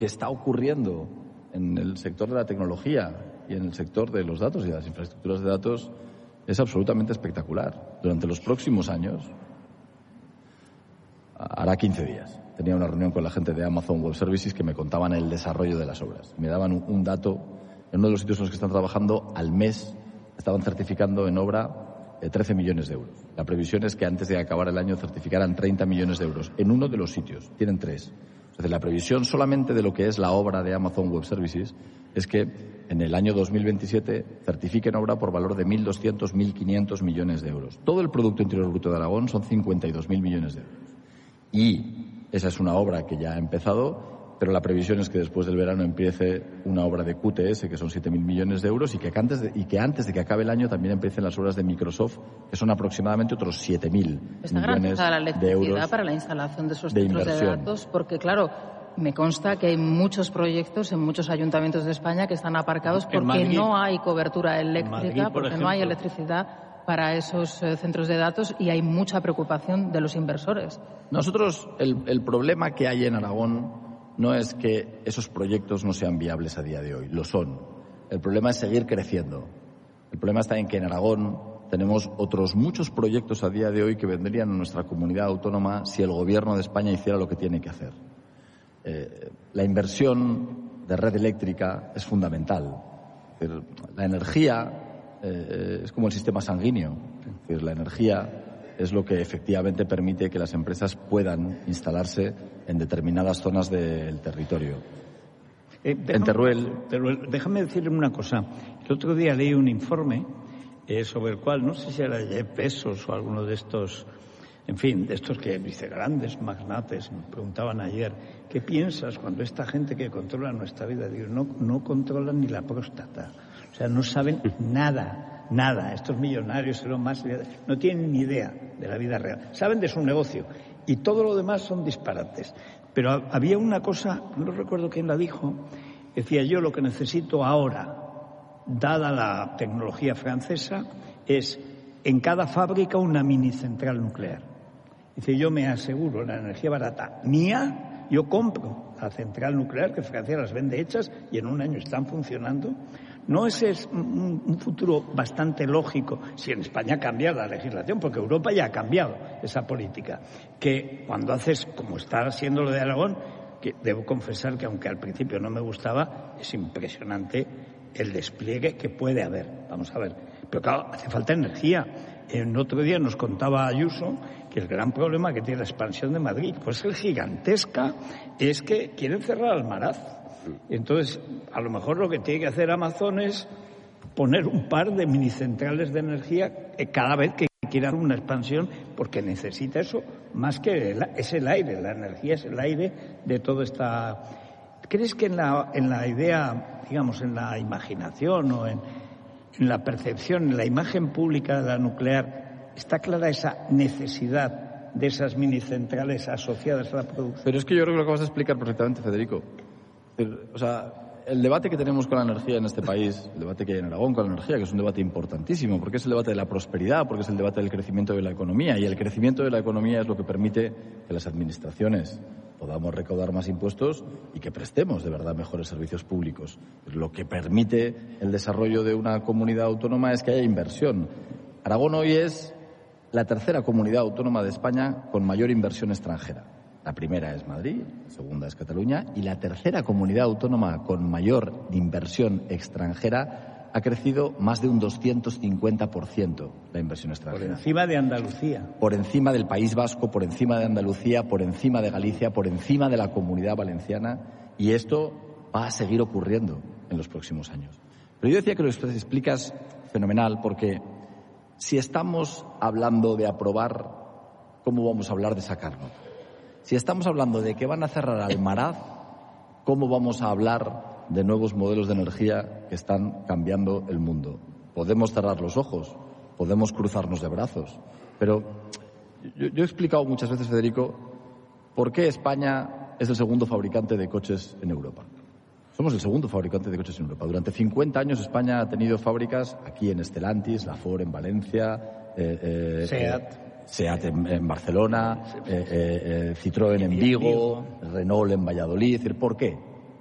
que está ocurriendo en el sector de la tecnología y en el sector de los datos y de las infraestructuras de datos es absolutamente espectacular. Durante los próximos años, hará 15 días, tenía una reunión con la gente de Amazon Web Services que me contaban el desarrollo de las obras. Me daban un dato, en uno de los sitios en los que están trabajando, al mes estaban certificando en obra 13 millones de euros. La previsión es que antes de acabar el año certificaran 30 millones de euros en uno de los sitios. Tienen 3. Entonces, la previsión solamente de lo que es la obra de Amazon Web Services es que en el año 2027 certifiquen obra por valor de 1.200, 1.500 millones de euros. Todo el Producto Interior Bruto de Aragón son 52.000 millones de euros. Y esa es una obra que ya ha empezado, pero la previsión es que después del verano empiece una obra de QTS, que son 7.000 millones de euros, y que antes de que acabe el año también empiecen las obras de Microsoft, que son aproximadamente otros 7.000 millones de euros. ¿Está garantizada la electricidad para la instalación de esos centros de datos? Porque, claro, me consta que hay muchos proyectos en muchos ayuntamientos de España que están aparcados porque Madrid, no hay cobertura eléctrica, porque ejemplo, no hay electricidad para esos centros de datos y hay mucha preocupación de los inversores. Nosotros, el problema que hay en Aragón no es que esos proyectos no sean viables a día de hoy, lo son. El problema es seguir creciendo. El problema está en que en Aragón tenemos otros muchos proyectos a día de hoy que vendrían a nuestra comunidad autónoma si el Gobierno de España hiciera lo que tiene que hacer. La inversión de red eléctrica es fundamental. La energía es como el sistema sanguíneo. La energía es lo que efectivamente permite que las empresas puedan instalarse en determinadas zonas del territorio. En Teruel... Déjame decirle una cosa. El otro día leí un informe sobre el cual, no sé si era Jeff Bezos o alguno de estos, en fin, de estos que dice grandes magnates, me preguntaban ayer, ¿qué piensas cuando esta gente que controla nuestra vida? Digo, no controlan ni la próstata. O sea, no saben nada. Estos millonarios no tienen ni idea de la vida real. Saben de su negocio y todo lo demás son disparates. Pero había una cosa, no recuerdo quién la dijo, decía yo lo que necesito ahora, dada la tecnología francesa, es en cada fábrica una mini central nuclear. Dice, yo me aseguro la energía barata mía, yo compro la central nuclear que Francia las vende hechas y en un año están funcionando. ¿No ese es un futuro bastante lógico si en España cambia la legislación? Porque Europa ya ha cambiado esa política. Que cuando haces, como está haciendo lo de Aragón, que debo confesar que aunque al principio no me gustaba, es impresionante el despliegue que puede haber. Vamos a ver. Pero claro, hace falta energía. El otro día nos contaba Ayuso que el gran problema que tiene la expansión de Madrid, pues es gigantesca, es que quieren cerrar Almaraz. Entonces, a lo mejor lo que tiene que hacer Amazon es poner un par de minicentrales de energía cada vez que quiera una expansión, porque necesita eso más que es el aire, la energía es el aire de toda esta... ¿Crees que en la idea, digamos, en la imaginación o en la percepción, en la imagen pública de la nuclear, está clara esa necesidad de esas minicentrales asociadas a la producción? Pero es que yo creo que lo acabas de explicar perfectamente, Federico. O sea, el debate que tenemos con la energía en este país, el debate que hay en Aragón con la energía, que es un debate importantísimo, porque es el debate de la prosperidad, porque es el debate del crecimiento de la economía, y el crecimiento de la economía es lo que permite que las administraciones podamos recaudar más impuestos y que prestemos de verdad mejores servicios públicos. Lo que permite el desarrollo de una comunidad autónoma es que haya inversión. Aragón hoy es la tercera comunidad autónoma de España con mayor inversión extranjera. La primera es Madrid, la segunda es Cataluña y la tercera comunidad autónoma con mayor inversión extranjera ha crecido más de un 250% la inversión extranjera. Por encima de Andalucía. Por encima del País Vasco, por encima de Andalucía, por encima de Galicia, por encima de la Comunidad Valenciana, y esto va a seguir ocurriendo en los próximos años. Pero yo decía que lo que explicas fenomenal, porque si estamos hablando de aprobar, ¿cómo vamos a hablar de sacar nota? Si estamos hablando de que van a cerrar Almaraz, ¿cómo vamos a hablar de nuevos modelos de energía que están cambiando el mundo? Podemos cerrar los ojos, podemos cruzarnos de brazos, pero yo he explicado muchas veces, Federico, por qué España es el segundo fabricante de coches en Europa. Somos el segundo fabricante de coches en Europa. Durante 50 años España ha tenido fábricas aquí en Stellantis, la Ford en Valencia, SEAT en Barcelona, Citroën en Vigo, Renault en Valladolid. ¿Por qué?